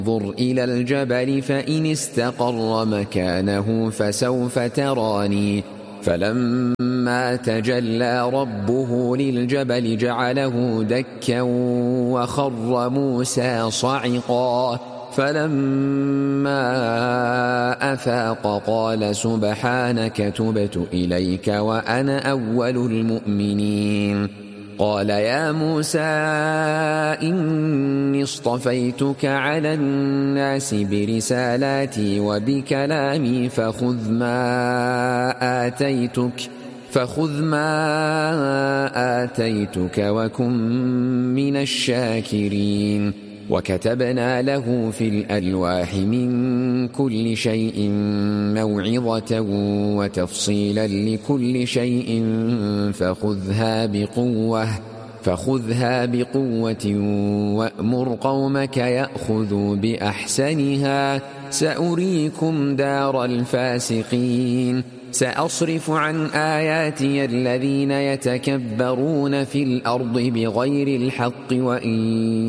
انظر إلى الجبل فإن استقر مكانه فسوف تراني فلما تجلى ربه للجبل جعله دكا وخر موسى صعقا فلما أفاق قال سبحانك تبت إليك وأنا أول المؤمنين قال يا موسى إني اصطفيتك على الناس برسالاتي وبكلامي فخذ ما آتيتك وكن من الشاكرين وكتبنا له في الألواح من كل شيء موعظة وتفصيلا لكل شيء فخذها بقوة وأمر قومك يأخذوا بأحسنها سأريكم دار الفاسقين سأصرف عن آياتي الذين يتكبرون في الأرض بغير الحق وإن